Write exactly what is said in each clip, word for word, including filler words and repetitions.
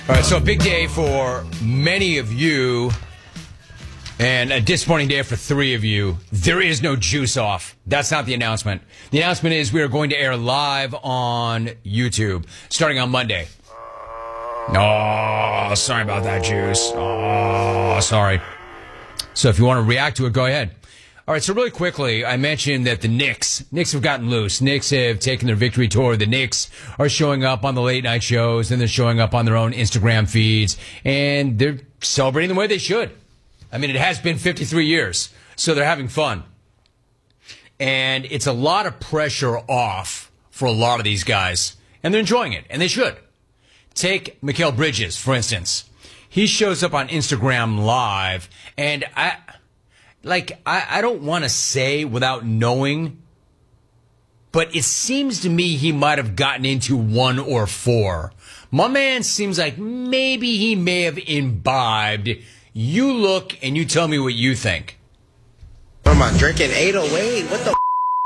All right, so a big day for many of you and a disappointing day for three of you. There is no Juice Off. That's not the announcement. The announcement is we are going to air live on YouTube starting on Monday. Oh, sorry about that, Juice. Oh, sorry. So if you want to react to it, go ahead. All right, so really quickly, I mentioned that the Knicks, Knicks have gotten loose. Knicks have taken their victory tour. The Knicks are showing up on the late night shows, and they're showing up on their own Instagram feeds, and they're celebrating the way they should. I mean, it has been fifty-three years, so they're having fun. And it's a lot of pressure off for a lot of these guys, and they're enjoying it, and they should. Take Mikal Bridges, for instance. He shows up on Instagram Live, and I... Like, I, I don't want to say without knowing, but it seems to me he might have gotten into one or four. My man seems like maybe he may have imbibed. You look and you tell me what you think. What am I drinking? eight oh eight? What the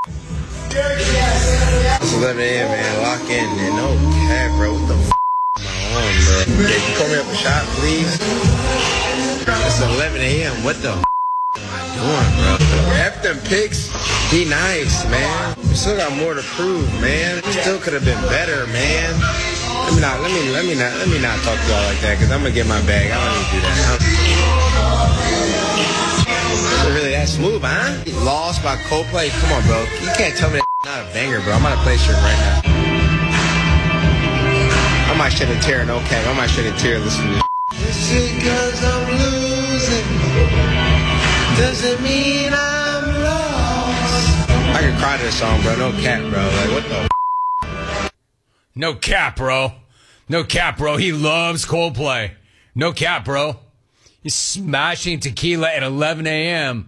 f***? It's eleven a.m., man. Lock in and no cab, bro. What the f*** am I on, bro? Can you pour me up a shot, please? It's eleven a.m. What the f*** am I doing, bro? F them picks. Be nice, man. We still got more to prove, man. Still could have been better, man. Let me not, let me, let me not, let me not talk to y'all like that, because I'm going to get my bag. I don't need to do that. So really that smooth, huh? Lost by Coldplay? Come on, bro. You can't tell me that's not a banger, bro. I'm about to play shit right now. I might shed a tear, no cap. I might shed a tear listening to this. Just because I'm losing doesn't mean I'm lost. I can cry to this song, bro. No cap, bro. Like, what the f***? No cap, bro. No cap, bro. He loves Coldplay. No cap, bro. He's smashing tequila at eleven a.m.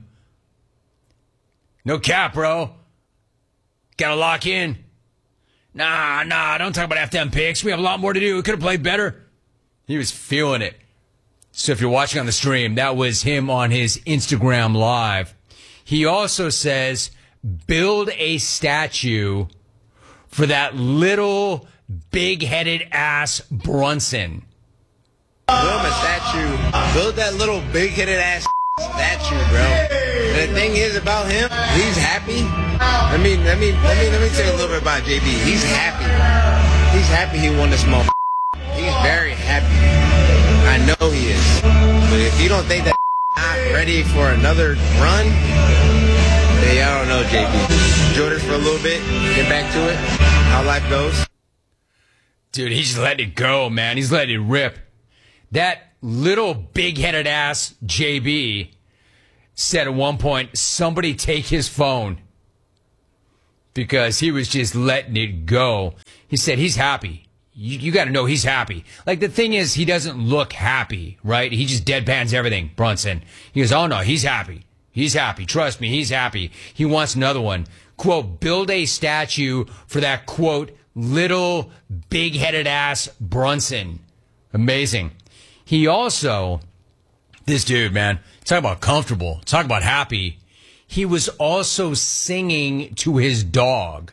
No cap, bro. Gotta lock in. Nah, nah, don't talk about F them picks. We have a lot more to do. We could have played better. He was feeling it. So if you're watching on the stream, that was him on his Instagram Live. He also says, build a statue for that little big-headed ass Brunson. Build him a statue. Build that little big-headed ass statue, bro. And the thing is about him, he's happy. Let me, let me, let me, let me tell you a little bit about J B. He's happy. He's happy he won this motherfucker. He's very happy. I know he is. But if you don't think that not ready for another run, then I don't know, J B. Enjoy this for a little bit, get back to it, how life goes. Dude, he's letting it go, man. He's letting it rip. That little big-headed ass J B said at one point, somebody take his phone, because he was just letting it go. He said he's happy. You, you got to know he's happy. Like, the thing is, he doesn't look happy, right? He just deadpans everything, Brunson. He goes, oh, no, he's happy. He's happy. Trust me, he's happy. He wants another one. Quote, build a statue for that, quote, little big-headed ass Brunson. Amazing. He also, this dude, man, talk about comfortable, talk about happy. He was also singing to his dog.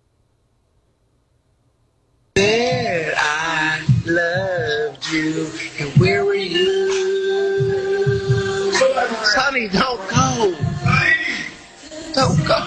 Said I loved you, and where were you? Sonny, don't go. Don't go.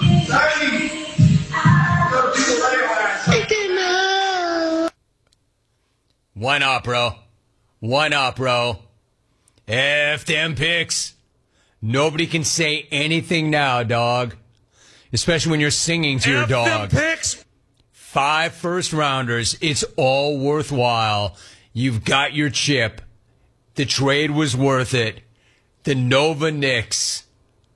Why not, bro? Why not, bro? F them picks. Nobody can say anything now, dog. Especially when you're singing to your dog. F them picks. Five first rounders. It's all worthwhile. You've got your chip. The trade was worth it. The Nova Knicks.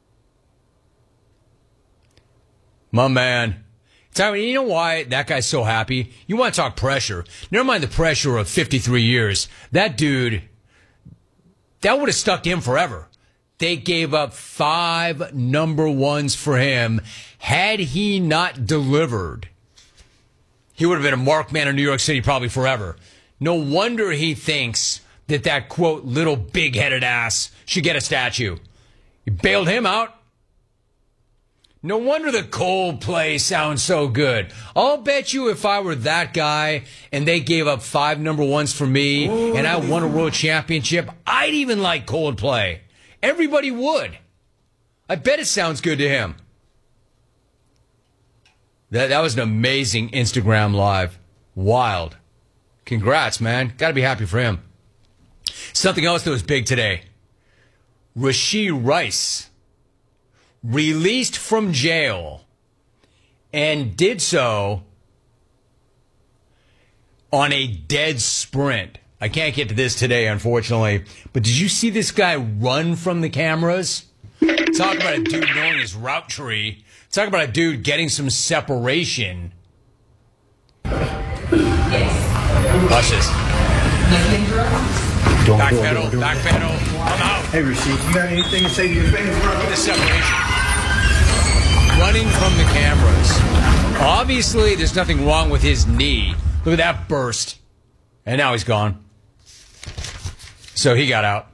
My man. Tell me, you know why that guy's so happy? You want to talk pressure. Never mind the pressure of fifty-three years. That dude, that would have stuck to him forever. They gave up five number ones for him. Had he not delivered, he would have been a marked man in New York City probably forever. No wonder he thinks that that, quote, little big-headed ass should get a statue. You bailed him out. No wonder the Coldplay sounds so good. I'll bet you if I were that guy and they gave up five number ones for me Ooh. and I won a world championship, I'd even like Coldplay. Everybody would. I bet it sounds good to him. That that was an amazing Instagram live. Wild. Congrats, man. Got to be happy for him. Something else that was big today. Rashee Rice released from jail and did so on a dead sprint. I can't get to this today, unfortunately. But did you see this guy run from the cameras? Talk about a dude knowing his route tree. Talk about a dude getting some separation. Watch this. Don't back go, pedal, don't, don't. back pedal. I'm out. Hey, Rashee, you got anything to say to your fans, bro? Look at the separation. Running from the cameras. Obviously, there's nothing wrong with his knee. Look at that burst. And now he's gone. So he got out.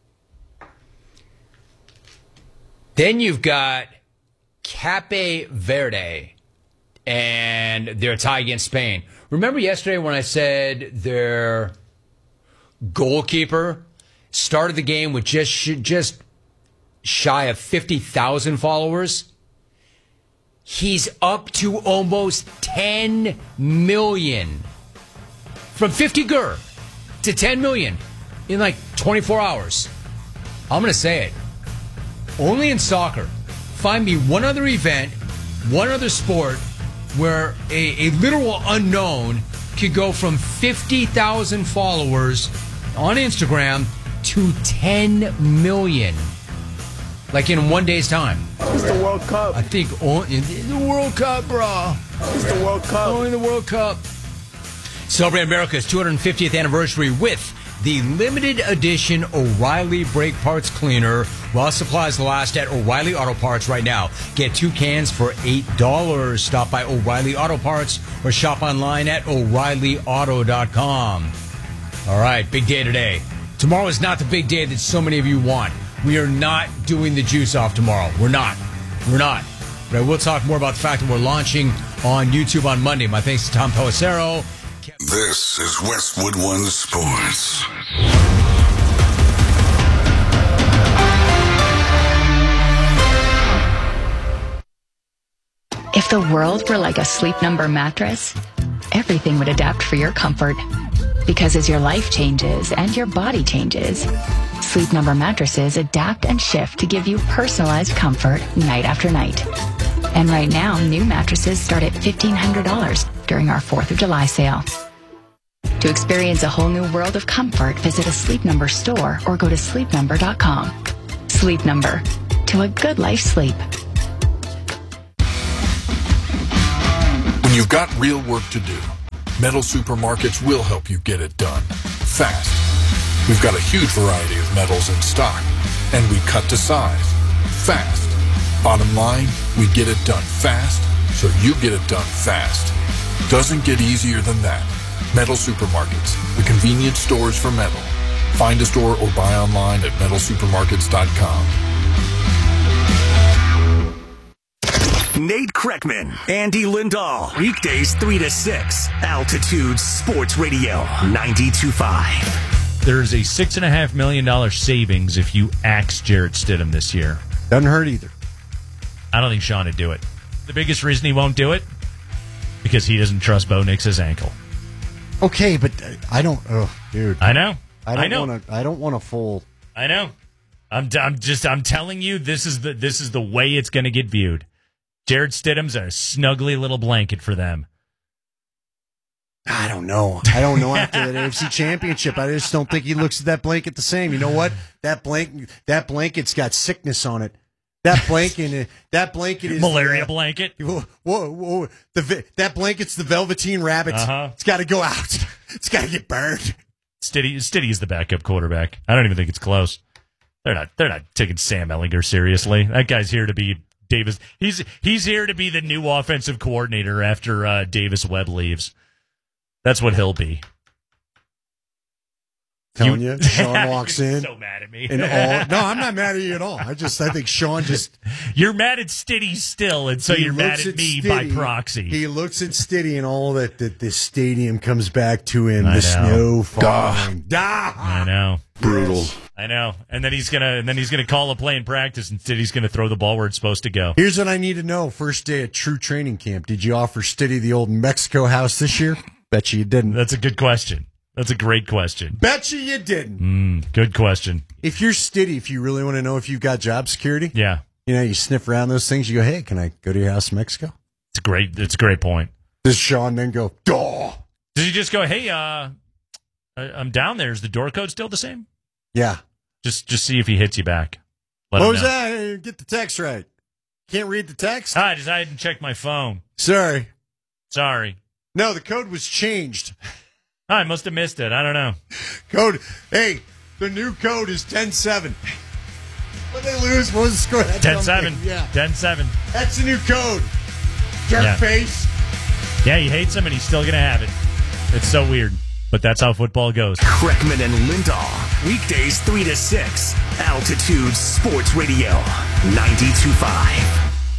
Then you've got Cape Verde and their tie against Spain. Remember yesterday when I said their goalkeeper started the game with just just shy of fifty thousand followers? He's up to almost ten million. From fifty gur to ten million in like twenty-four hours. I'm going to say it. Only in soccer. Find me one other event, one other sport where a, a literal unknown could go from fifty thousand followers on Instagram to ten million. Like in one day's time. It's the World Cup. I think only the World Cup, bro. It's the World Cup. Only the World Cup. Celebrate America's two hundred fiftieth anniversary with the limited edition O'Reilly Brake Parts Cleaner while supplies last at O'Reilly Auto Parts right now. Get two cans for eight dollars. Stop by O'Reilly Auto Parts or shop online at O'Reilly Auto dot com. All right, big day today. Tomorrow is not the big day that so many of you want. We are not doing the juice off tomorrow. We're not. We're not. But I will talk more about the fact that we're launching on YouTube on Monday. My thanks to Tom Pelissero. This is Westwood One Sports. If the world were like a Sleep Number mattress, everything would adapt for your comfort. Because as your life changes and your body changes, Sleep Number mattresses adapt and shift to give you personalized comfort night after night. And right now, new mattresses start at fifteen hundred dollars during our fourth of July sale. To experience a whole new world of comfort, visit a Sleep Number store or go to sleep number dot com. Sleep Number. To a good life sleep. When you've got real work to do, Metal Supermarkets will help you get it done fast. We've got a huge variety of metals in stock, and we cut to size fast. Bottom line, we get it done fast, so you get it done fast. Doesn't get easier than that. Metal Supermarkets, the convenience stores for metal. Find a store or buy online at metal supermarkets dot com. Nate Kreckman, Andy Lindahl, weekdays three to six, Altitude Sports Radio, ninety-two point five. There's a six and a half million dollar savings if you axe Jarrett Stidham this year. Doesn't hurt either. I don't think Sean would do it. The biggest reason he won't do it, because he doesn't trust Bo Nix's ankle. Okay, but I don't. Oh, dude. I know. I don't I know. want to. I don't want a full. I know. I'm. I'm just. I'm telling you. This is the. This is the way it's going to get viewed. Jarrett Stidham's a snuggly little blanket for them. I don't know. I don't know after that A F C Championship. I just don't think he looks at that blanket the same. You know what? That blanket. That blanket's got sickness on it. That blanket. That blanket is malaria uh, blanket. Whoa, whoa, whoa. The that blanket's the Velveteen Rabbit. Uh-huh. It's got to go out. It's got to get burned. Stiddy, Stiddy is the backup quarterback. I don't even think it's close. They're not. They're not taking Sam Ehlinger seriously. That guy's here to be Davis. He's he's here to be the new offensive coordinator after uh, Davis Webb leaves. That's what he'll be. Telling You- you, Sean walks You're in. so mad at me. And all, no, I'm not mad at you at all. I just, I think Sean just. You're mad at Stiddy still, and so he you're mad looks at me by Stiddy. proxy. He looks at Stiddy and all that, that the stadium comes back to him. I the know. snow falling. Duh. I know. Brutal. I know. And then he's gonna and then he's gonna call a play in practice and Stiddy's gonna throw the ball where it's supposed to go. Here's what I need to know. First day at true training camp. Did you offer Stiddy the old Mexico house this year? Bet you you didn't. That's a good question. That's a great question. Bet you you didn't. Mm, good question. If you're Stiddy, if you really want to know if you've got job security, Yeah. you know, you sniff around those things. You go, hey, can I go to your house in Mexico? It's a great it's a great point. Does Sean then go, duh? Did you just go, hey, uh I- I'm down there. Is the door code still the same? Yeah. Just just see if he hits you back. Let What him was know. that? Hey, get the text right. Can't read the text? Ah, I just I didn't check my phone. Sorry. Sorry. No, the code was changed. Ah, I must have missed it. I don't know. Code. Hey, the new code is ten seven. What they lose? What was the score? That ten dumb seven. thing. Yeah. ten seven. That's the new code. Jerk Yeah. face. Yeah, he hates him and he's still going to have it. It's so weird. But that's how football goes. Kreckman and Lindahl. Weekdays three to six. Altitude Sports Radio. ninety-two point five.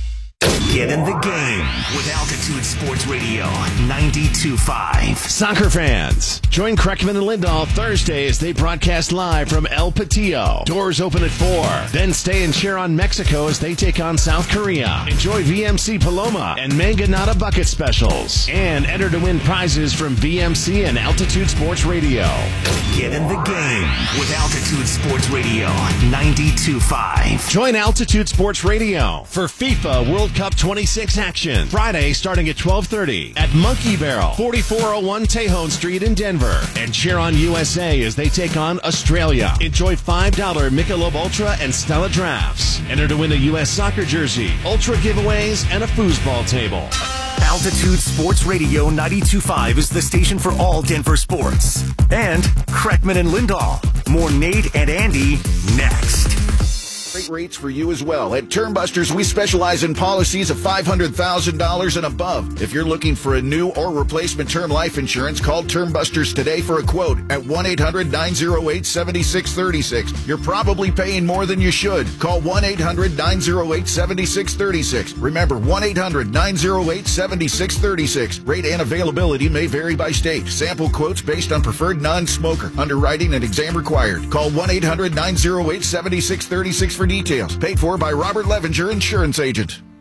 Get in the game with Altitude Sports Radio. ninety-two point five. Soccer fans, join Kreckman and Lindahl Thursday as they broadcast live from El Patillo. Doors open at four. Then stay and cheer on Mexico as they take on South Korea. Enjoy V M C Paloma and Manganata bucket specials. And enter to win prizes from V M C and Altitude Sports Radio. Get in the game with Altitude Sports Radio. ninety-two point five. Join Altitude Sports Radio for FIFA World Cup twenty-six action. Friday starting at twelve thirty at Monkey Barrel, forty-four oh one Tejon Street in Denver. And cheer on U S A as they take on Australia. Enjoy five dollar Michelob Ultra and Stella drafts. Enter to win a U S soccer jersey, Ultra giveaways, and a foosball table. Altitude Sports Radio ninety-two point five is the station for all Denver sports. And Kreckman and Lindahl. More Nate and Andy next. Great rates for you as well. At Termbusters, we specialize in policies of five hundred thousand dollars and above. If you're looking for a new or replacement term life insurance, call Termbusters today for a quote at one eight hundred nine oh eight seven six three six. You're probably paying more than you should. Call one eight hundred nine oh eight seven six three six. Remember, one eight hundred nine oh eight seven six three six. Rate and availability may vary by state. Sample quotes based on preferred non-smoker. Underwriting and exam required. Call one eight hundred nine oh eight seven six three six for details. Paid for by Robert Levenger, insurance agent.